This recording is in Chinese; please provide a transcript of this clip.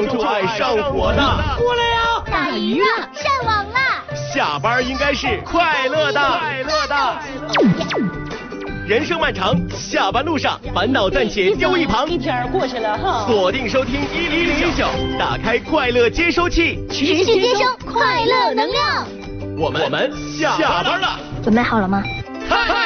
正就爱上火呢。 过来呀！ 打鱼了，上网了。 下班应该是快乐的。人生漫长，下班路上烦恼暂且丢一旁。 一天过去了哈。 锁定收听1019，打开快乐接收器， 持续接收快乐能量。 我们下班了。 准备好了吗？ 嗨！